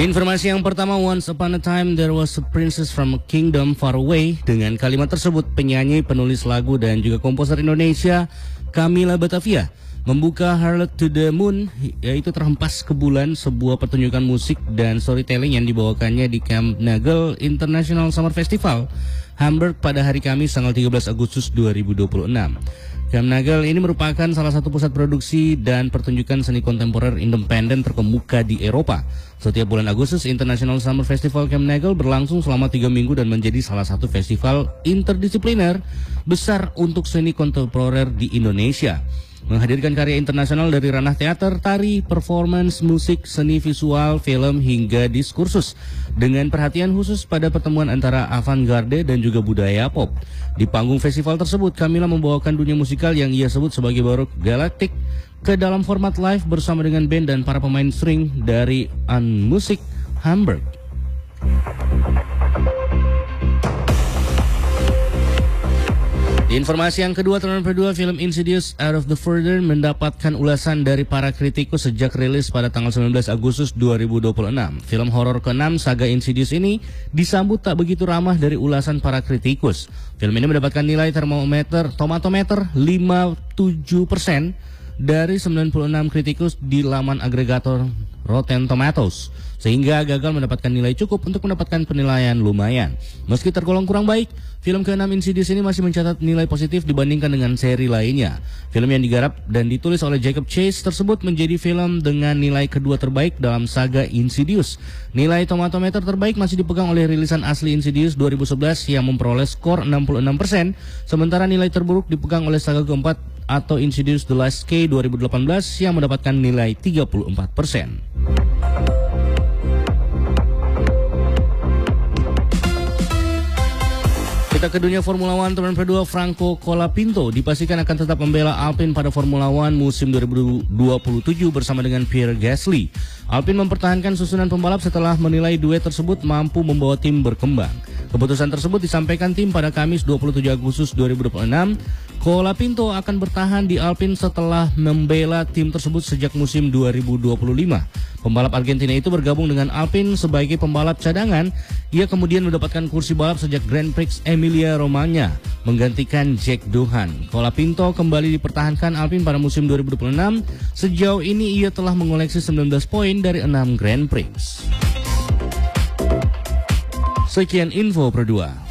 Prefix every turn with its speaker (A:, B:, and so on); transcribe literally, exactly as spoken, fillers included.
A: Informasi yang pertama, once upon a time there was a princess from a kingdom far away. Dengan kalimat tersebut, penyanyi, penulis lagu, dan juga komposer Indonesia Camila Batavia membuka Harlot to the Moon, yaitu terhempas ke bulan, sebuah pertunjukan musik dan storytelling yang dibawakannya di Camp Nagel International Summer Festival, Hamburg pada hari Kamis tanggal tiga belas Agustus dua ribu dua puluh enam. Camp Nagel ini merupakan salah satu pusat produksi dan pertunjukan seni kontemporer independen terkemuka di Eropa. Setiap bulan Agustus, International Summer Festival Camp Nagel berlangsung selama tiga minggu dan menjadi salah satu festival interdisipliner besar untuk seni kontemporer di Indonesia. Menghadirkan karya internasional dari ranah teater, tari, performance, musik, seni visual, film, hingga diskursus. Dengan perhatian khusus pada pertemuan antara avant-garde dan juga budaya pop. Di panggung festival tersebut, Camila membawakan dunia musikal yang ia sebut sebagai Baroque Galactic ke dalam format live bersama dengan band dan para pemain string dari Unmusik Hamburg. Informasi yang kedua, tahun kedua, film Insidious Out of the Further mendapatkan ulasan dari para kritikus sejak rilis pada tanggal sembilan belas Agustus dua ribu dua puluh enam. Film horor keenam saga Insidious ini disambut tak begitu ramah dari ulasan para kritikus. Film ini mendapatkan nilai termometer tomatometer lima puluh tujuh persen dari sembilan puluh enam kritikus di laman agregator Rotten Tomatoes, sehingga gagal mendapatkan nilai cukup untuk mendapatkan penilaian lumayan. Meski tergolong kurang baik, film keenam Insidious ini masih mencatat nilai positif dibandingkan dengan seri lainnya. Film yang digarap dan ditulis oleh Jacob Chase tersebut menjadi film dengan nilai kedua terbaik dalam saga Insidious. Nilai tomatometer terbaik masih dipegang oleh rilisan asli Insidious dua ribu sebelas yang memperoleh skor enam puluh enam persen, sementara nilai terburuk dipegang oleh saga keempat atau Insidious The Last Key dua ribu delapan belas yang mendapatkan nilai tiga puluh empat persen. Kita ke dunia Formula One, teman kedua, Franco Colapinto dipastikan akan tetap membela Alpine pada Formula One musim dua ribu dua puluh tujuh bersama dengan Pierre Gasly. Alpine mempertahankan susunan pembalap setelah menilai duet tersebut mampu membawa tim berkembang. Keputusan tersebut disampaikan tim pada Kamis dua puluh tujuh Agustus dua ribu dua puluh enam. Colapinto akan bertahan di Alpine setelah membela tim tersebut sejak musim dua ribu dua puluh lima. Pembalap Argentina itu bergabung dengan Alpine sebagai pembalap cadangan. Ia kemudian mendapatkan kursi balap sejak Grand Prix Emilia-Romagna, menggantikan Jack Doohan. Colapinto kembali dipertahankan Alpine pada musim dua ribu dua puluh enam. Sejauh ini ia telah mengoleksi sembilan belas poin dari enam Grand Prix. Sekian info Pro dua.